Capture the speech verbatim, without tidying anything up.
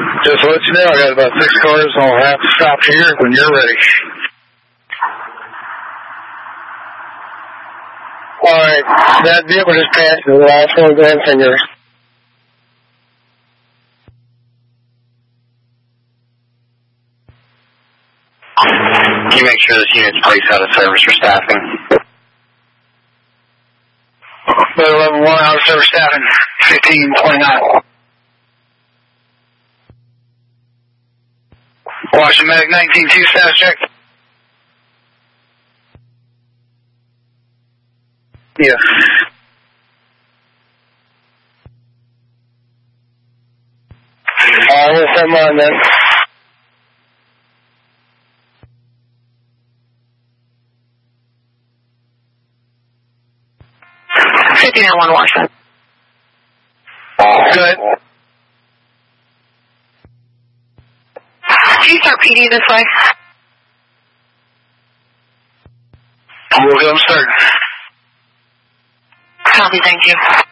Just to let you know, I got about six cars, and I'll have to stop here when you're ready. Alright, that vehicle just passed the last one, go ahead and send yours. Can you make sure this unit's placed out of service for staffing? eleven one, out of service staffing, fifteen twenty-nine. Washington Medic nineteen two, status check. Yeah. I'm going to send mine then. fifteen oh one Washington. Good. Can you start P D this way? We'll get them started. Copy, thank you.